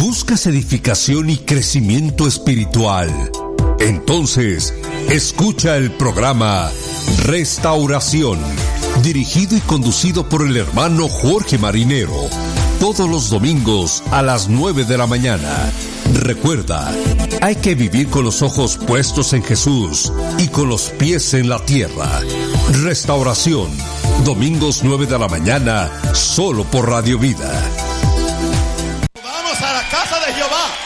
¿Buscas edificación y crecimiento espiritual? Entonces, escucha el programa Restauración, dirigido y conducido por el hermano Jorge Marinero, todos los domingos a las 9 de la mañana. Recuerda, hay que vivir con los ojos puestos en Jesús y con los pies en la tierra. Restauración, domingos 9 de la mañana, solo por Radio Vida. Vamos a la casa de Jehová.